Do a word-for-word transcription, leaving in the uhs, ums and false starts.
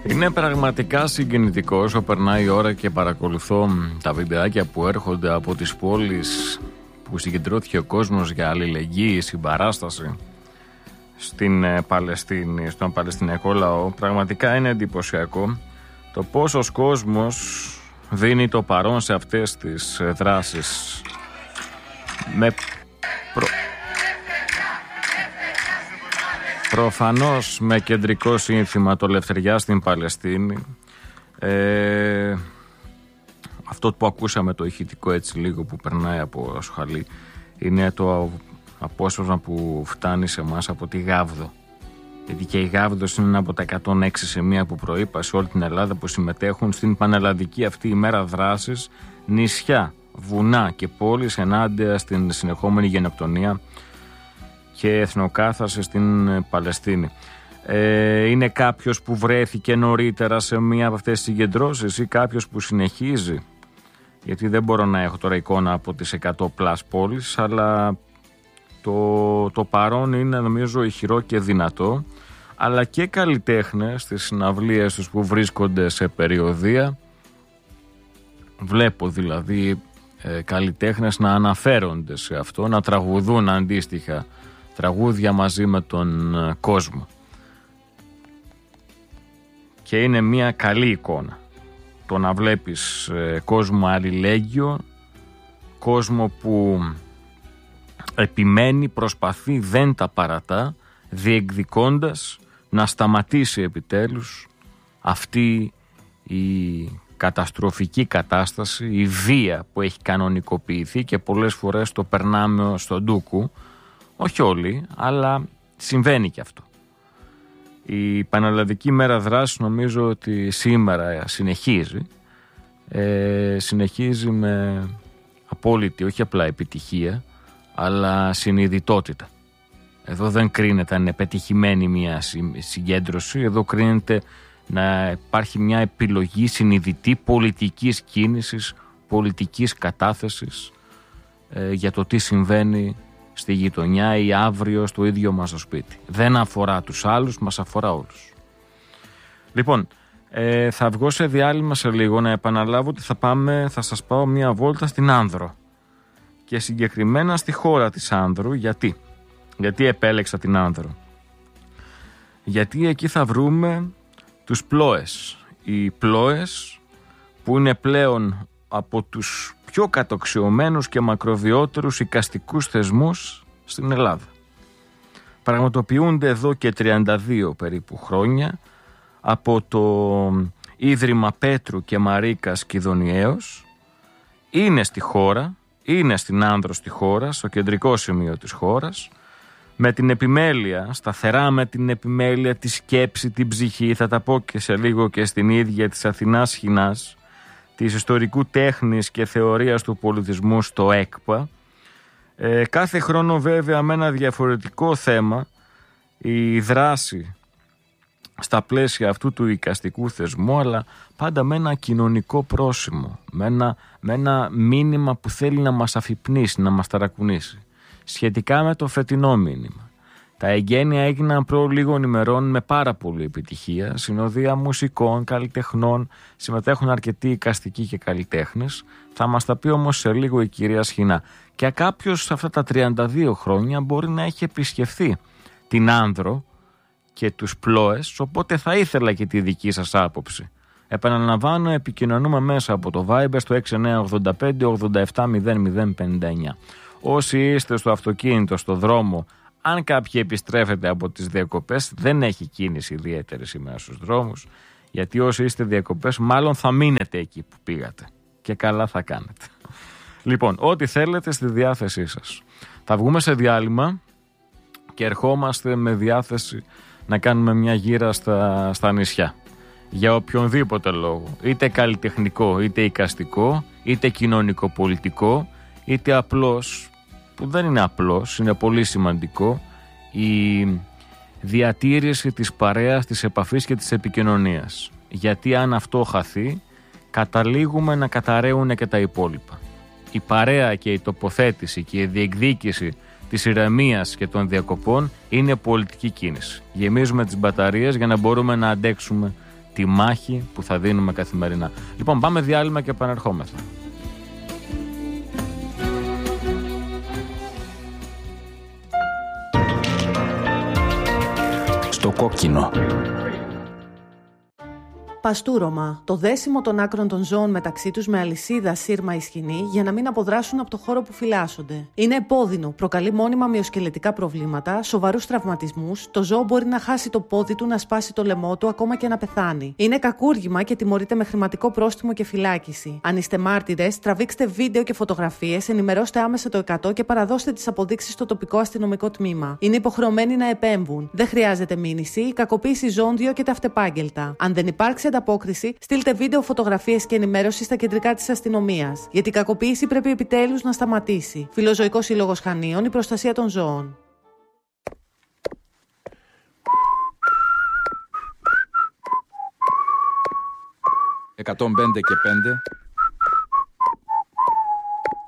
Είναι πραγματικά συγκινητικό όσο περνάει η ώρα και παρακολουθώ τα βιντεάκια που έρχονται από τις πόλεις που συγκεντρώθηκε ο κόσμος για αλληλεγγύη, συμπαράσταση στην Παλαιστίνη, στον Παλαιστινιακό λαό. Πραγματικά είναι εντυπωσιακό το πόσος κόσμος δίνει το παρόν σε αυτές τις δράσεις με προ... προφανώς με κεντρικό σύνθημα το ελευθεριά στην Παλαιστίνη. ε... Αυτό που ακούσαμε, το ηχητικό έτσι λίγο που περνάει από Σοχαλή, είναι το απόσπασμα που φτάνει σε εμάς από τη Γάβδο. Γιατί και η Γάβδος είναι ένα από τα εκατόν έξι σημεία που προείπα σε όλη την Ελλάδα που συμμετέχουν στην πανελλαδική αυτή ημέρα δράσης, νησιά, βουνά και πόλεις ενάντια στην συνεχόμενη γενοκτονία και εθνοκάθαρση στην Παλαιστίνη. Ε, είναι κάποιος που βρέθηκε νωρίτερα σε μία από αυτές τις συγκεντρώσεις ή κάποιος που συνεχίζει? Γιατί δεν μπορώ να έχω τώρα εικόνα από τις εκατό πλας πόλεις, αλλά το, το παρόν είναι νομίζω ηχηρό και δυνατό, αλλά και καλλιτέχνες στις συναυλίες τους που βρίσκονται σε περιοδεία. Βλέπω δηλαδή ε, καλλιτέχνες να αναφέρονται σε αυτό, να τραγουδούν αντίστοιχα τραγούδια μαζί με τον ε, κόσμο. Και είναι μια καλή εικόνα το να βλέπεις ε, κόσμο αλληλέγγυο, κόσμο που επιμένει, προσπαθεί, δεν τα παρατά, διεκδικώντας να σταματήσει επιτέλους αυτή η καταστροφική κατάσταση, η βία που έχει κανονικοποιηθεί και πολλές φορές το περνάμε στον ντούκου. Όχι όλοι, αλλά συμβαίνει και αυτό. Η Πανελλαδική Μέρα Δράσης νομίζω ότι σήμερα συνεχίζει. Ε, συνεχίζει με απόλυτη, όχι απλά επιτυχία, αλλά συνειδητότητα. Εδώ δεν κρίνεται αν είναι πετυχημένη μια συγκέντρωση, εδώ κρίνεται να υπάρχει μια επιλογή συνειδητή πολιτικής κίνησης, πολιτικής κατάθεσης ε, για το τι συμβαίνει στη γειτονιά ή αύριο στο ίδιο μας το σπίτι. Δεν αφορά τους άλλους, μας αφορά όλους. Λοιπόν, ε, θα βγω σε διάλειμμα σε λίγο, να επαναλάβω ότι θα, πάμε, θα σας πάω μια βόλτα στην Άνδρο και συγκεκριμένα στη χώρα της Άνδρου. Γιατί? Γιατί επέλεξα την Άνδρο? Γιατί εκεί θα βρούμε τους Πλόες. Οι Πλόες που είναι πλέον από τους πιο κατοξιωμένους και μακροβιότερους εικαστικούς θεσμούς στην Ελλάδα. Πραγματοποιούνται εδώ και τριάντα δύο περίπου χρόνια από το Ίδρυμα Πέτρου και Μαρίκας Κιδωνιέως. Είναι στη χώρα, είναι στην Άνδρο στη χώρα, στο κεντρικό σημείο της χώρας, με την επιμέλεια, σταθερά με την επιμέλεια, τη σκέψη, την ψυχή, θα τα πω και σε λίγο, και στην ίδια της Αθηνάς Χινάς, της ιστορικού τέχνης και θεωρίας του πολιτισμού στο ΕΚΠΑ. Ε, κάθε χρόνο βέβαια με ένα διαφορετικό θέμα, η δράση στα πλαίσια αυτού του εικαστικού θεσμού, αλλά πάντα με ένα κοινωνικό πρόσημο, με ένα, με ένα μήνυμα που θέλει να μας αφυπνίσει, να μας ταρακουνήσει. Σχετικά με το φετινό μήνυμα, τα εγγένεια έγιναν προ λίγων ημερών με πάρα πολύ επιτυχία. Συνοδεία μουσικών, καλλιτεχνών, συμμετέχουν αρκετοί εικαστικοί και καλλιτέχνες. Θα μας τα πει όμως σε λίγο η κυρία Σχοινά. Και κάποιος σε αυτά τα τριάντα δύο χρόνια μπορεί να έχει επισκεφθεί την Άνδρο και τους Πλόες, οπότε θα ήθελα και τη δική σας άποψη. Επαναλαμβάνω, επικοινωνούμε μέσα από το Viber στο έξι εννιά ογδόντα πέντε ογδόντα επτά μηδέν μηδέν πενήντα εννιά. Όσοι είστε στο αυτοκίνητο, στο δρόμο, αν κάποιοι επιστρέφετε από τις διακοπές, δεν έχει κίνηση ιδιαίτερη σήμερα στους δρόμους, γιατί όσοι είστε διακοπές μάλλον θα μείνετε εκεί που πήγατε. Και καλά θα κάνετε. Λοιπόν, ό,τι θέλετε στη διάθεσή σας. Θα βγούμε σε διάλειμμα και ερχόμαστε με διάθεση να κάνουμε μια γύρα στα, στα νησιά. Για οποιονδήποτε λόγο, είτε καλλιτεχνικό, είτε εικαστικό, είτε κοινωνικοπολιτικό, είτε απλώς, που δεν είναι απλώς, είναι πολύ σημαντικό, η διατήρηση της παρέας, της επαφής και της επικοινωνίας. Γιατί αν αυτό χαθεί, καταλήγουμε να καταραίουν και τα υπόλοιπα. Η παρέα και η τοποθέτηση και η διεκδίκηση της ηρεμίας και των διακοπών είναι πολιτική κίνηση. Γεμίζουμε τις μπαταρίες για να μπορούμε να αντέξουμε τη μάχη που θα δίνουμε καθημερινά. Λοιπόν, πάμε διάλειμμα και επανερχόμεθα. Στο κόκκινο. Παστούρωμα. Το δέσιμο των άκρων των ζώων μεταξύ τους με αλυσίδα, σύρμα ή σκοινή για να μην αποδράσουν από το χώρο που φυλάσσονται. Είναι επώδυνο, προκαλεί μόνιμα μυοσκελετικά προβλήματα, σοβαρούς τραυματισμούς, το ζώο μπορεί να χάσει το πόδι του, να σπάσει το λαιμό του, ακόμα και να πεθάνει. Είναι κακούργημα και τιμωρείται με χρηματικό πρόστιμο και φυλάκιση. Αν είστε μάρτυρες, τραβήξτε βίντεο και φωτογραφίες, ενημερώστε άμεσα το εκατό και παραδώστε τις αποδείξεις στο τοπικό αστυνομικό τμήμα. Είναι υποχρεωμένοι να επέμβουν. Δεν χρειάζεται μήνυση, η κακοποίηση ζώων διώκεται αυτεπάγγελτα. Αν δεν υπάρξει ανταπόκριση, στείλτε βίντεο, φωτογραφίες και ενημέρωση στα κεντρικά της αστυνομίας. Γιατί η κακοποίηση πρέπει επιτέλους να σταματήσει. Φιλοζωικός Σύλλογος Χανίων, η προστασία των ζώων. εκατόν πέντε και πέντε